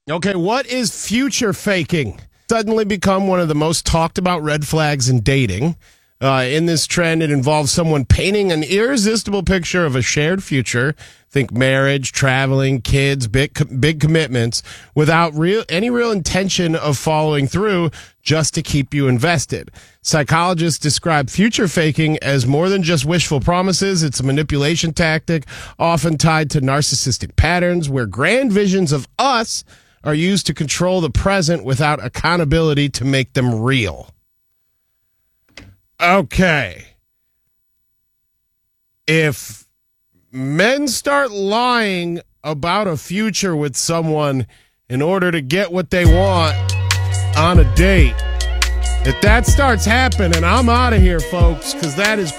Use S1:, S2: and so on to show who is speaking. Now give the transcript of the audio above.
S1: Okay, what is future faking? Suddenly become one of the most talked about red flags in dating. In this trend, it involves someone painting an irresistible picture of a shared future. Think marriage, traveling, kids, big commitments, without any real intention of following through, just to keep you invested. Psychologists describe future faking as more than just wishful promises. It's a manipulation tactic, often tied to narcissistic patterns, where grand visions of us are used to control the present without accountability to make them real. Okay. If men start lying about a future with someone in order to get what they want on a date, if that starts happening, I'm out of here, folks, because that is